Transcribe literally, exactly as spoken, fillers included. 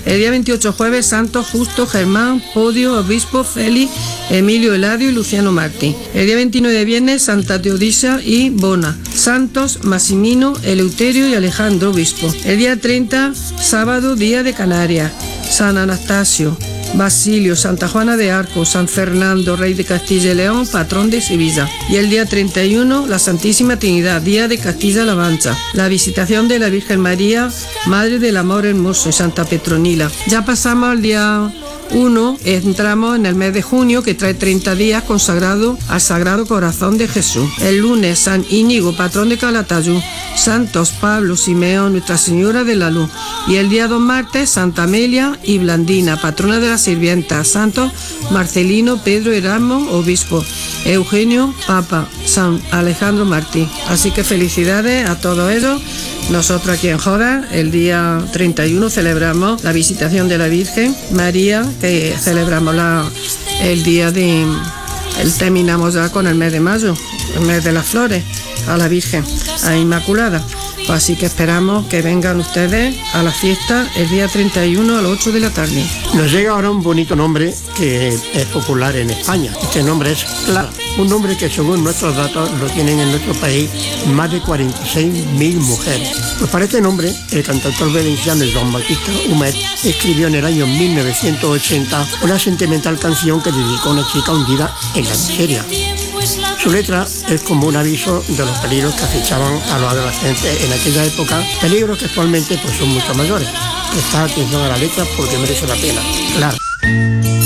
El día veintiocho jueves, santos Justo, Germán, Podio, Obispo, Félix, Emilio, Eladio y Luciano Martí. El día veintinueve viernes, Santa Teodisia y Bona. Santos Massimino, Eleuterio y Alejandro, Obispo. El día treinta, sábado, día de Canarias. San Anastasio, Basilio, Santa Juana de Arco, San Fernando, Rey de Castilla y León, patrón de Sevilla. Y el día treinta y uno, la Santísima Trinidad, día de Castilla-La Mancha. La visitación de la Virgen María, Madre del Amor Hermoso, y Santa Petronila. Ya pasamos al día uno, entramos en el mes de junio, que trae treinta días consagrado al Sagrado Corazón de Jesús. El lunes, San Íñigo, patrón de Calatayud. Santos Pablo, Simeón, Nuestra Señora de la Luz. Y el día dos martes, Santa Amelia y Blandina, patrona de las sirvientas. Santos Marcelino, Pedro Erasmo, obispo. Eugenio, papa. San Alejandro Martí. Así que felicidades a todos ellos. Nosotros aquí en Joda, el día treinta y uno, celebramos la visitación de la Virgen María, que celebramos la, el día de... El, terminamos ya con el mes de mayo, el mes de las flores, a la Virgen, a Inmaculada. Así que esperamos que vengan ustedes a la fiesta el día treinta y uno a las ocho de la tarde. Nos llega ahora un bonito nombre que es popular en España. Este nombre es Clara, un nombre que según nuestros datos lo tienen en nuestro país más de cuarenta y seis mil mujeres. Pues para este nombre, el cantautor valenciano Joan Baptista Humet escribió en el año mil novecientos ochenta una sentimental canción que dedicó a una chica hundida en la miseria. Su letra es como un aviso de los peligros que acechaban a los adolescentes en aquella época, peligros que actualmente pues son mucho mayores. Prestad atención a la letra porque merece la pena. Claro.